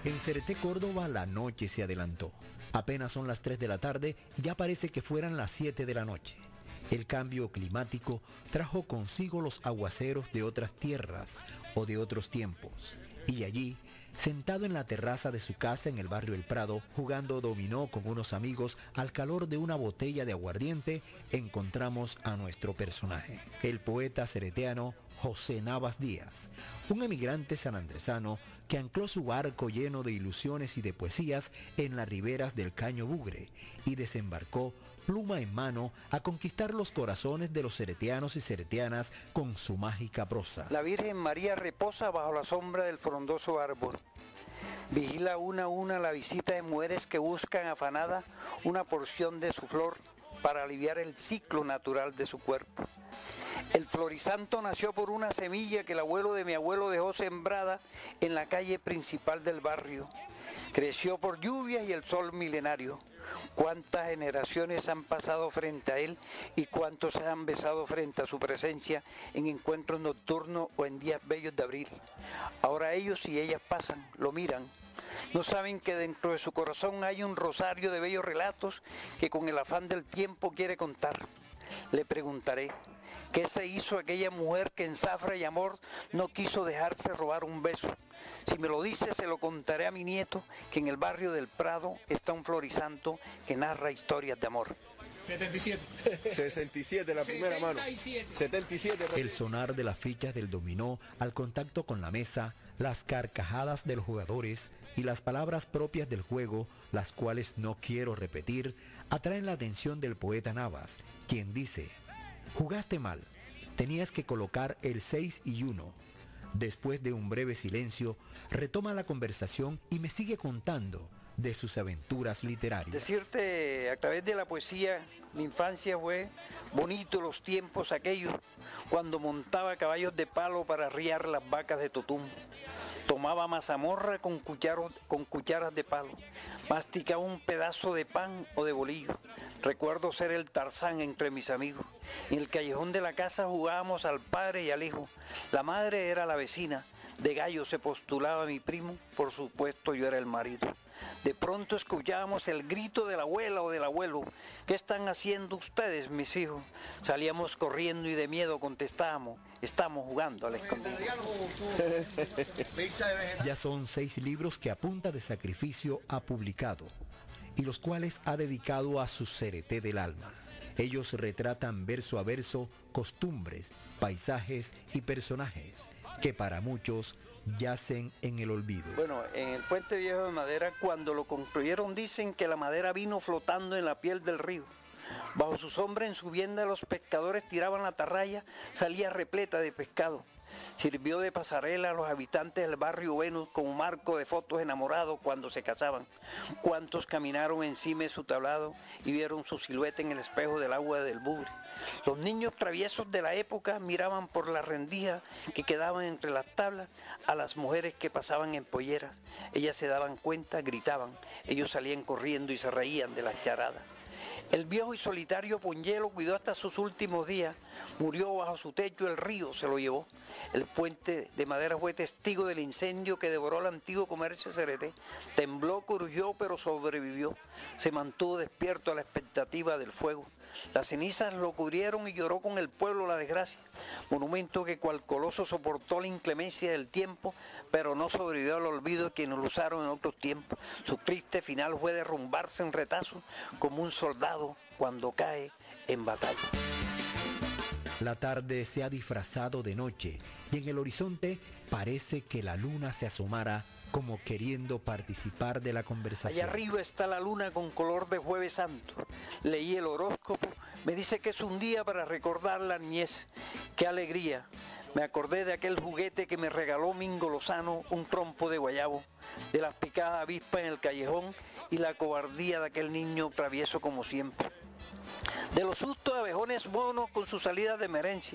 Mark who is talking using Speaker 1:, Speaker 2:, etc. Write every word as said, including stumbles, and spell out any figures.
Speaker 1: En Cereté, Córdoba, la noche se adelantó. Apenas son las tres de la tarde y ya parece que fueran las siete de la noche. El cambio climático trajo consigo los aguaceros de otras tierras o de otros tiempos. Y allí, sentado en la terraza de su casa en el barrio El Prado, jugando dominó con unos amigos al calor de una botella de aguardiente, encontramos a nuestro personaje, el poeta cereteano José Navas Díaz, un emigrante sanandresano que ancló su barco lleno de ilusiones y de poesías en las riberas del Caño Bugre y desembarcó pluma en mano a conquistar los corazones de los cereteanos y ceretianas con su mágica prosa.
Speaker 2: La Virgen María reposa bajo la sombra del frondoso árbol. Vigila una a una la visita de mujeres que buscan afanada una porción de su flor para aliviar el ciclo natural de su cuerpo. El florisanto nació por una semilla que el abuelo de mi abuelo dejó sembrada en la calle principal del barrio. Creció por lluvias y el sol milenario. Cuántas generaciones han pasado frente a él y cuántos se han besado frente a su presencia en encuentros nocturnos o en días bellos de abril. Ahora ellos y ellas pasan, lo miran. No saben que dentro de su corazón hay un rosario de bellos relatos que con el afán del tiempo quiere contar. Le preguntaré, ¿qué se hizo aquella mujer que en zafra y amor no quiso dejarse robar un beso? Si me lo dice, se lo contaré a mi nieto, que en el barrio del Prado está un florisanto que narra historias de amor.
Speaker 3: setenta y siete.
Speaker 4: sesenta y siete, la primera mano. setenta y siete.
Speaker 1: El sonar de las fichas del dominó al contacto con la mesa, las carcajadas de los jugadores y las palabras propias del juego, las cuales no quiero repetir, atraen la atención del poeta Navas, quien dice: jugaste mal, tenías que colocar el seis y uno. Después de un breve silencio, retoma la conversación y me sigue contando de sus aventuras literarias.
Speaker 2: Decirte, a través de la poesía, mi infancia fue bonito los tiempos aquellos, cuando montaba caballos de palo para arriar las vacas de Totum. Tomaba mazamorra con, cucharo, con cucharas de palo, masticaba un pedazo de pan o de bolillo. Recuerdo ser el Tarzán entre mis amigos. En el callejón de la casa jugábamos al padre y al hijo. La madre era la vecina, de gallo se postulaba mi primo, por supuesto yo era el marido. De pronto escuchábamos el grito de la abuela o del abuelo. ¿Qué están haciendo ustedes, mis hijos? Salíamos corriendo y de miedo contestábamos: estamos jugando al escondido.
Speaker 1: Ya son seis libros que a punta de sacrificio ha publicado y los cuales ha dedicado a su cereté del alma. Ellos retratan verso a verso costumbres, paisajes y personajes que para muchos yacen en el olvido.
Speaker 2: Bueno, en el Puente Viejo de Madera, cuando lo construyeron, dicen que la madera vino flotando en la piel del río. Bajo su sombra, en su vienda, los pescadores tiraban la atarraya, salía repleta de pescado. Sirvió de pasarela a los habitantes del barrio Venus como marco de fotos enamorados cuando se casaban. Cuántos caminaron encima de su tablado y vieron su silueta en el espejo del agua del Bugre. Los niños traviesos de la época miraban por la rendija que quedaban entre las tablas a las mujeres que pasaban en polleras. Ellas se daban cuenta, gritaban, ellos salían corriendo y se reían de las charadas. El viejo y solitario Ponyelo cuidó hasta sus últimos días, murió bajo su techo, el río se lo llevó. El puente de madera fue testigo del incendio que devoró el antiguo comercio cereté. Tembló, crujió, pero sobrevivió. Se mantuvo despierto a la expectativa del fuego. Las cenizas lo cubrieron y lloró con el pueblo la desgracia. Monumento que cual coloso soportó la inclemencia del tiempo, pero no sobrevivió al olvido de quienes lo usaron en otros tiempos. Su triste final fue derrumbarse en retazo como un soldado cuando cae en batalla.
Speaker 1: La tarde se ha disfrazado de noche y en el horizonte parece que la luna se asomara como queriendo participar de la conversación.
Speaker 2: Allá arriba está la luna con color de Jueves Santo. Leí el horóscopo, me dice que es un día para recordar la niñez. ¡Qué alegría! Me acordé de aquel juguete que me regaló Mingo Lozano, un trompo de guayabo, de las picadas avispas en el callejón y la cobardía de aquel niño travieso como siempre. De los sustos de abejones monos con sus salidas de emergencia.